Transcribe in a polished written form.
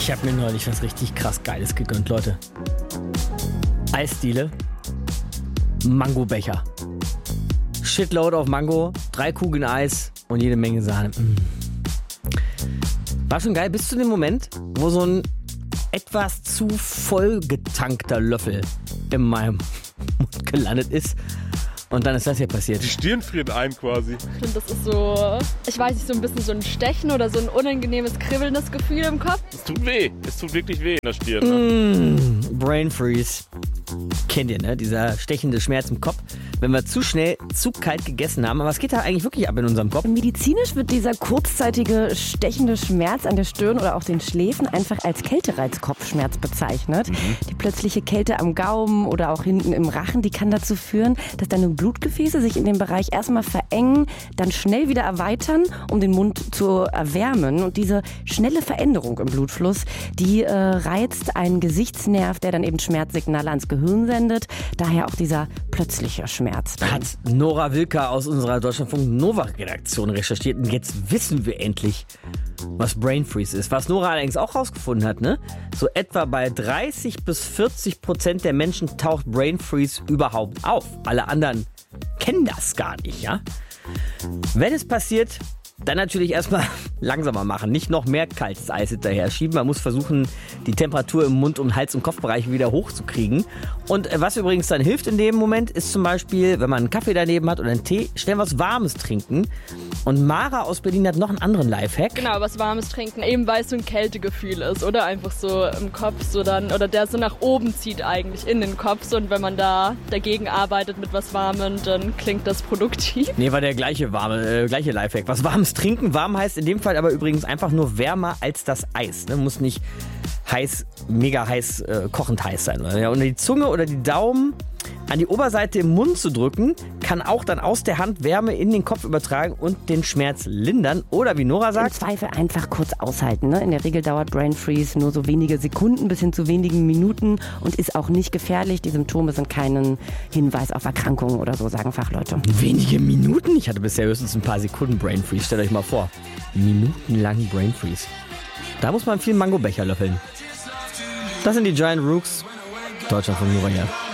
Ich habe mir neulich was richtig krass Geiles gegönnt, Leute. Eisdiele, Mangobecher. Shitload auf Mango, 3 Kugeln Eis und jede Menge Sahne. War schon geil, bis zu dem Moment, wo so ein etwas zu vollgetankter Löffel in meinem Mund gelandet ist. Und dann ist das hier passiert. Die Stirn friert ein quasi. Ich finde, das ist so, ich weiß nicht, so ein bisschen so ein Stechen oder so ein unangenehmes, kribbelndes Gefühl im Kopf. Es tut weh. Es tut wirklich weh in der Stirn. Ne? Brain Freeze. Kennt ihr, ne? Dieser stechende Schmerz im Kopf, wenn wir zu schnell, zu kalt gegessen haben. Aber was geht da eigentlich wirklich ab in unserem Kopf? Medizinisch wird dieser kurzzeitige stechende Schmerz an der Stirn oder auch den Schläfen einfach als Kältereiz-Kopfschmerz bezeichnet. Die plötzliche Kälte am Gaumen oder auch hinten im Rachen, die kann dazu führen, dass deine Blutgefäße sich in dem Bereich erstmal verengen, dann schnell wieder erweitern, um den Mund zu erwärmen. Und diese schnelle Veränderung im Blutfluss, die reizt einen Gesichtsnerv, der dann eben Schmerzsignale ans Gehirn sendet. Daher auch dieser plötzliche Schmerz. Hat Nora Wilka aus unserer Deutschlandfunk Nova-Redaktion recherchiert. Und jetzt wissen wir endlich, was Brain Freeze ist. Was Nora allerdings auch rausgefunden hat, ne? So etwa bei 30-40% der Menschen taucht Brain Freeze überhaupt auf. Alle anderen kennen das gar nicht, ja? Wenn es passiert, dann natürlich erstmal langsamer machen, nicht noch mehr kaltes Eis hinterher schieben. Man muss versuchen, die Temperatur im Mund- und Hals- und Kopfbereich wieder hochzukriegen. Und was übrigens dann hilft in dem Moment, ist zum Beispiel, wenn man einen Kaffee daneben hat oder einen Tee, schnell was Warmes trinken. Und Mara aus Berlin hat noch einen anderen Lifehack. Genau, was Warmes trinken, eben weil es so ein Kältegefühl ist, oder? Einfach so im Kopf so dann, oder der so nach oben zieht eigentlich in den Kopf. So, und wenn man da dagegen arbeitet mit was Warmem, dann klingt das produktiv. Nee, war der gleiche Lifehack. Was Warmes trinken. Warm heißt in dem Fall aber übrigens einfach nur wärmer als das Eis. Ne? Muss nicht heiß, mega heiß, kochend heiß sein. Oder? Ja, und die Zunge oder die Daumen an die Oberseite im Mund zu drücken, kann auch dann aus der Hand Wärme in den Kopf übertragen und den Schmerz lindern. Oder wie Nora sagt, im Zweifel einfach kurz aushalten. Ne? In der Regel dauert Brain Freeze nur so wenige Sekunden bis hin zu wenigen Minuten und ist auch nicht gefährlich. Die Symptome sind keinen Hinweis auf Erkrankungen oder so, sagen Fachleute. wenige Minuten? Ich hatte bisher höchstens ein paar Sekunden Brain Freeze. Stellt euch mal vor. Minutenlang Brain Freeze. Da muss man viel Mangobecher löffeln. Das sind die Giant Rooks. Deutschland von Nora, ja.